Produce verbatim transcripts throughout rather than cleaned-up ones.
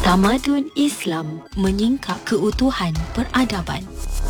Tamadun Islam menyingkap keutuhan peradaban.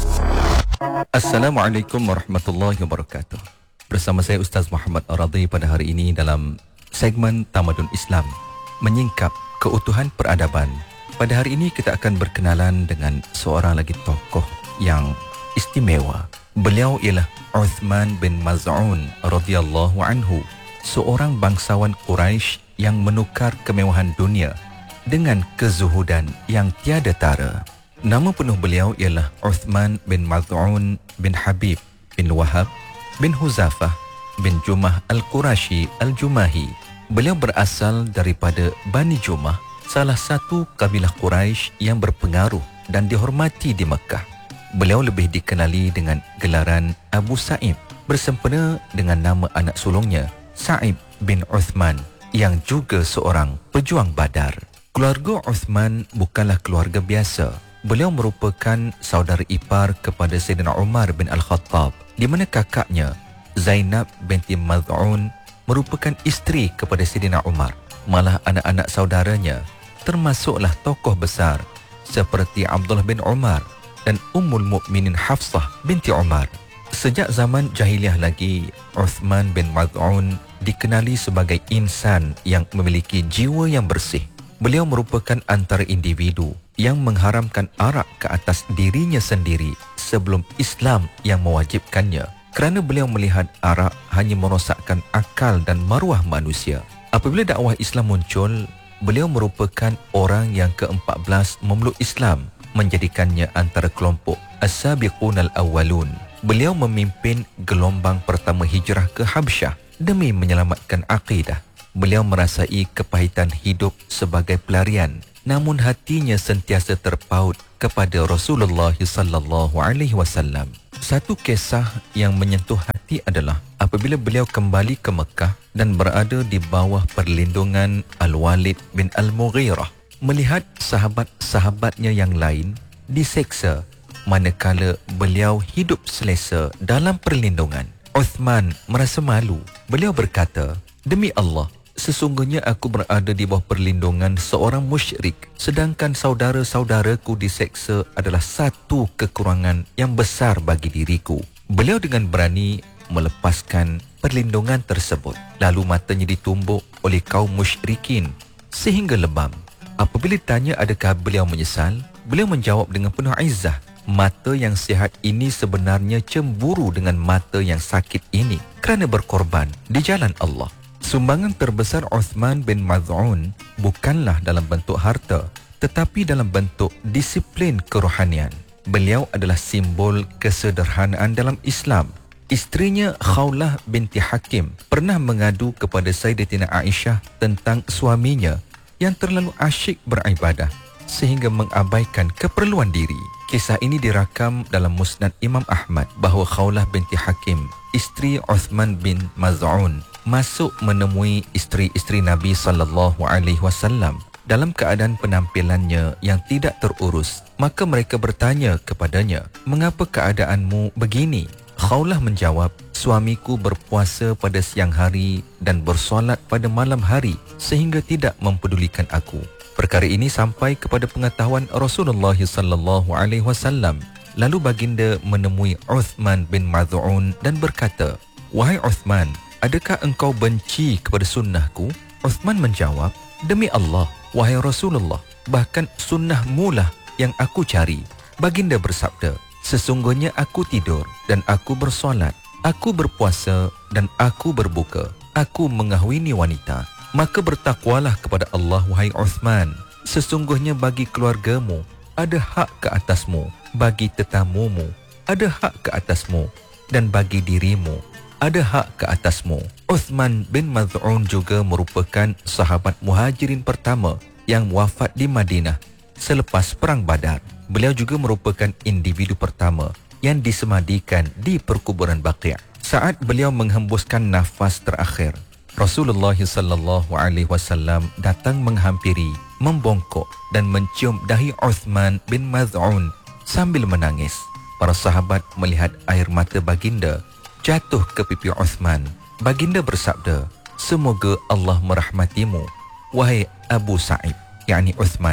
Assalamualaikum warahmatullahi wabarakatuh. Bersama saya Ustaz Muhammad Ar-Radhi pada hari ini dalam segmen Tamadun Islam menyingkap keutuhan peradaban. Pada hari ini kita akan berkenalan dengan seorang lagi tokoh yang istimewa. Beliau ialah Uthman bin Maz'un radhiyallahu anhu, seorang bangsawan Quraisy yang menukar kemewahan dunia dengan kezuhudan yang tiada tara. Nama penuh beliau ialah Uthman bin Maz'un bin Habib bin Wahab bin Huzafah bin Jumah Al-Qurashi Al-Jumahi. Beliau berasal daripada Bani Jumah, salah satu kabilah Quraisy yang berpengaruh dan dihormati di Mekah. Beliau lebih dikenali dengan gelaran Abu Sa'ib bersempena dengan nama anak sulungnya Sa'ib bin Uthman yang juga seorang pejuang Badar. Keluarga Uthman bukanlah keluarga biasa. Beliau merupakan saudara ipar kepada Sayyidina Umar bin Al-Khattab, di mana kakaknya Zainab binti Maz'un merupakan isteri kepada Sayyidina Umar. Malah anak-anak saudaranya termasuklah tokoh besar seperti Abdullah bin Umar dan Ummul Mukminin Hafsah binti Umar. Sejak zaman jahiliah lagi, Uthman bin Maz'un dikenali sebagai insan yang memiliki jiwa yang bersih. Beliau merupakan antara individu yang mengharamkan arak ke atas dirinya sendiri sebelum Islam yang mewajibkannya, kerana beliau melihat arak hanya merosakkan akal dan maruah manusia. Apabila dakwah Islam muncul, beliau merupakan orang yang keempat belas memeluk Islam, menjadikannya antara kelompok As-Sabiqun Al-Awwalun. Beliau memimpin gelombang pertama hijrah ke Habsyah demi menyelamatkan akidah. Beliau merasai kepahitan hidup sebagai pelarian, namun hatinya sentiasa terpaut kepada Rasulullah sallallahu alaihi wasallam. Satu kisah yang menyentuh hati adalah apabila beliau kembali ke Mekah dan berada di bawah perlindungan Al-Walid bin Al-Mughirah, melihat sahabat-sahabatnya yang lain diseksa manakala beliau hidup selesa dalam perlindungan. Uthman merasa malu. Beliau berkata, "Demi Allah, sesungguhnya aku berada di bawah perlindungan seorang musyrik, sedangkan saudara-saudaraku diseksa adalah satu kekurangan yang besar bagi diriku." Beliau dengan berani melepaskan perlindungan tersebut. Lalu matanya ditumbuk oleh kaum musyrikin sehingga lebam. Apabila ditanya adakah beliau menyesal, beliau menjawab dengan penuh izzah, "Mata yang sihat ini sebenarnya cemburu dengan mata yang sakit ini kerana berkorban di jalan Allah." Sumbangan terbesar Uthman bin Maz'un bukanlah dalam bentuk harta, tetapi dalam bentuk disiplin kerohanian. Beliau adalah simbol kesederhanaan dalam Islam. Isterinya Khawlah binti Hakim pernah mengadu kepada Sayyidatina Aisyah tentang suaminya yang terlalu asyik beribadah sehingga mengabaikan keperluan diri. Kisah ini dirakam dalam Musnad Imam Ahmad bahawa Khawlah binti Hakim, isteri Uthman bin Maz'un, masuk menemui isteri-isteri Nabi sallallahu alaihi wasallam dalam keadaan penampilannya yang tidak terurus. Maka mereka bertanya kepadanya, "Mengapa keadaanmu begini?" Khawlah menjawab, "Suamiku berpuasa pada siang hari dan bersolat pada malam hari sehingga tidak mempedulikan aku." Perkara ini sampai kepada pengetahuan Rasulullah sallallahu alaihi wasallam. Lalu baginda menemui Uthman bin Maz'un dan berkata, "Wahai Uthman, adakah engkau benci kepada sunnahku?" Uthman menjawab, "Demi Allah, wahai Rasulullah, bahkan sunnahmu lah yang aku cari." Baginda bersabda, "Sesungguhnya aku tidur dan aku bersolat, aku berpuasa dan aku berbuka, aku mengahwini wanita. Maka bertakwalah kepada Allah, wahai Uthman. Sesungguhnya bagi keluargamu ada hak ke atasmu, bagi tetamumu ada hak ke atasmu, dan bagi dirimu ada hak ke atasmu." Uthman bin Maz'un juga merupakan sahabat muhajirin pertama yang wafat di Madinah selepas Perang Badar. Beliau juga merupakan individu pertama yang disemadikan di perkuburan Baqi'. Saat beliau menghembuskan nafas terakhir, Rasulullah sallallahu alaihi wasallam datang menghampiri, membongkok dan mencium dahi Uthman bin Maz'un sambil menangis. Para sahabat melihat air mata baginda jatuh ke pipi Uthman. Baginda bersabda, "Semoga Allah merahmatimu, wahai Abu Sa'ib," yakni Uthman.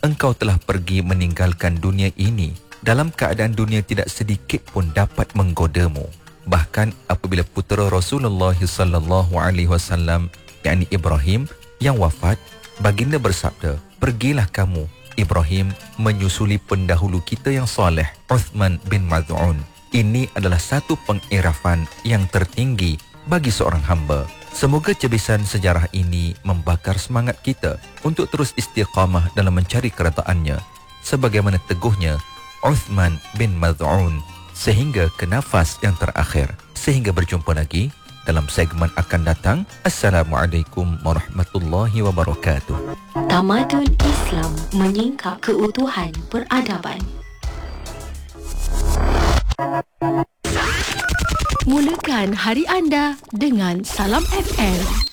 engkau telah pergi meninggalkan dunia ini dalam keadaan dunia tidak sedikit pun dapat menggodamu. Bahkan apabila putera Rasulullah sallallahu alaihi wasallam yakni Ibrahim yang wafat, baginda bersabda, "Pergilah kamu Ibrahim menyusuli pendahulu kita yang soleh, Uthman bin Maz'un. Ini adalah satu pengirafan yang tertinggi bagi seorang hamba." Semoga cebisan sejarah ini membakar semangat kita untuk terus istiqamah dalam mencari keretaannya, sebagaimana teguhnya Uthman bin Maz'un sehingga ke nafas yang terakhir. Sehingga berjumpa lagi dalam segmen akan datang. Assalamualaikum warahmatullahi wabarakatuh. Tamadun Islam menyingkap keutuhan peradaban. Mulakan hari anda dengan Salam F M.